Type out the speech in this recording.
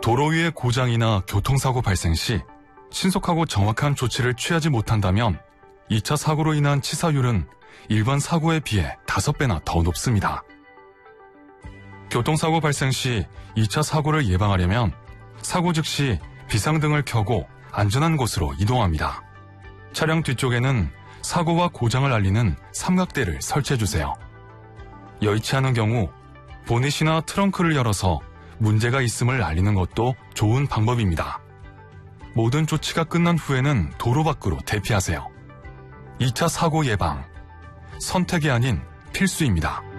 도로 위의 고장이나 교통사고 발생 시 신속하고 정확한 조치를 취하지 못한다면 2차 사고로 인한 치사율은 일반 사고에 비해 5배나 더 높습니다. 교통사고 발생 시 2차 사고를 예방하려면 사고 즉시 비상등을 켜고 안전한 곳으로 이동합니다. 차량 뒤쪽에는 사고와 고장을 알리는 삼각대를 설치해주세요. 여의치 않은 경우 보닛이나 트렁크를 열어서 문제가 있음을 알리는 것도 좋은 방법입니다. 모든 조치가 끝난 후에는 도로 밖으로 대피하세요. 2차 사고 예방, 선택이 아닌 필수입니다.